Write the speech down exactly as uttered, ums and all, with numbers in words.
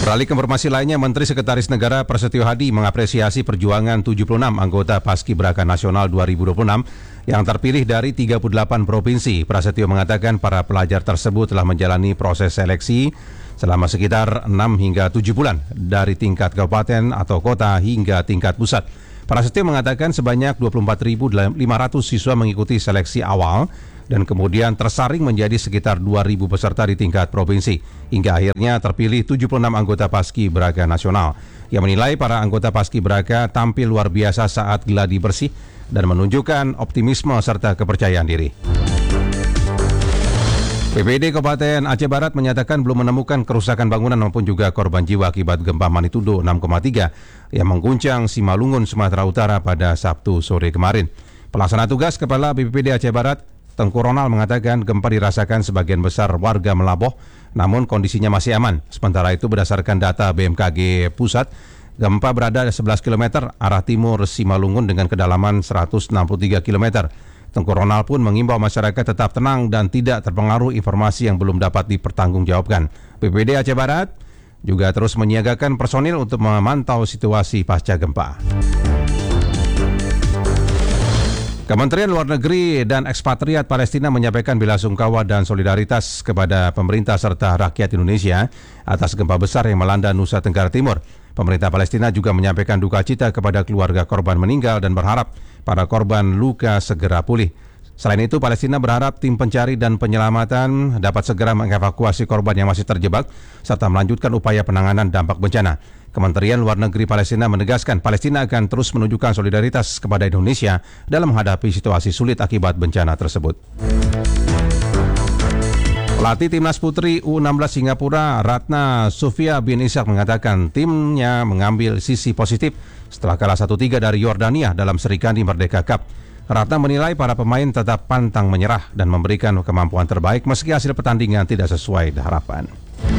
Beralih ke informasi lainnya, Menteri Sekretaris Negara Prasetyo Hadi mengapresiasi perjuangan tujuh puluh enam anggota Paskibraka Nasional dua ribu dua puluh enam yang terpilih dari tiga puluh delapan provinsi. Prasetyo mengatakan para pelajar tersebut telah menjalani proses seleksi selama sekitar enam hingga tujuh bulan dari tingkat kabupaten atau kota hingga tingkat pusat. Prasetyo mengatakan sebanyak dua puluh empat ribu lima ratus siswa mengikuti seleksi awal dan kemudian tersaring menjadi sekitar dua ribu peserta di tingkat provinsi. Hingga akhirnya terpilih tujuh puluh enam anggota Paskibraka Nasional. Yang menilai para anggota Paskibraka tampil luar biasa saat gladi bersih dan menunjukkan optimisme serta kepercayaan diri. B P D Kabupaten Aceh Barat menyatakan belum menemukan kerusakan bangunan maupun juga korban jiwa akibat gempa magnitudo enam koma tiga yang mengguncang Simalungun, Sumatera Utara pada Sabtu sore kemarin. Pelaksana tugas Kepala B P B D Aceh Barat, Tengku Ronald, mengatakan gempa dirasakan sebagian besar warga Melaboh, namun kondisinya masih aman. Sementara itu berdasarkan data B M K G Pusat, gempa berada sebelas kilometer arah timur Simalungun dengan kedalaman seratus enam puluh tiga kilometer. Tengku Ronald pun mengimbau masyarakat tetap tenang dan tidak terpengaruh informasi yang belum dapat dipertanggungjawabkan. B P B D Aceh Barat juga terus menyiagakan personil untuk memantau situasi pasca gempa. Kementerian Luar Negeri dan Ekspatriat Palestina menyampaikan belasungkawa dan solidaritas kepada pemerintah serta rakyat Indonesia atas gempa besar yang melanda Nusa Tenggara Timur. Pemerintah Palestina juga menyampaikan duka cita kepada keluarga korban meninggal dan berharap para korban luka segera pulih. Selain itu, Palestina berharap tim pencari dan penyelamatan dapat segera mengevakuasi korban yang masih terjebak serta melanjutkan upaya penanganan dampak bencana. Kementerian Luar Negeri Palestina menegaskan Palestina akan terus menunjukkan solidaritas kepada Indonesia dalam menghadapi situasi sulit akibat bencana tersebut. Pelatih Timnas Putri U enam belas Singapura, Ratna Sofia bin Ishak, mengatakan timnya mengambil sisi positif setelah kalah satu tiga dari Yordania dalam Serikandi Merdeka Cup. Ratna menilai para pemain tetap pantang menyerah dan memberikan kemampuan terbaik meski hasil pertandingan tidak sesuai harapan.